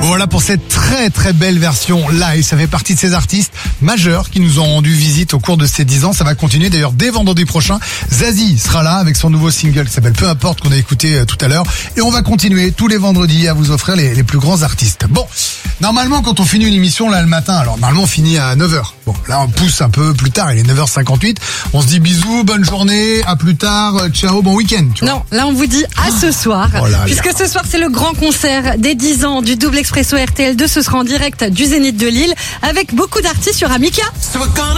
Voilà pour cette très très belle version live. Ça fait partie de ces artistes majeurs qui nous ont rendu visite au cours de ces 10 ans. Ça va continuer d'ailleurs dès vendredi prochain. Zazie sera là avec son nouveau single qui s'appelle Peu importe, qu'on a écouté tout à l'heure. Et on va continuer tous les vendredis à vous offrir les plus grands artistes. Bon, normalement quand on finit une émission là le matin, alors normalement on finit à 9h. Bon, là on pousse un peu plus tard, il est 9h58. On se dit bisous, bonne journée, à plus tard, ciao, bon week-end. Tu vois. Non, là on vous dit à ce soir. Oh là là. Puisque ce soir c'est le grand concert des 10 ans du Double Expresso RTL2. Ce sera en direct du Zénith de Lille avec beaucoup d'artistes. Il y aura Mika.